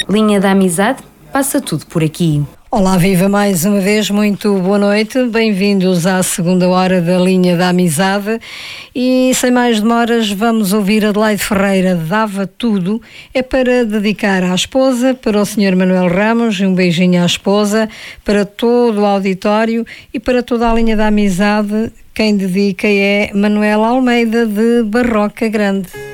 Linha da Amizade, passa tudo por aqui. Olá, viva mais uma vez, muito boa noite, bem-vindos à segunda hora da Linha da Amizade e sem mais demoras vamos ouvir Adelaide Ferreira, Dava Tudo, é para dedicar à esposa, para o Sr. Manuel Ramos, um beijinho à esposa, para todo o auditório e para toda a Linha da Amizade. Quem dedica é Manuel Almeida de Barroca Grande.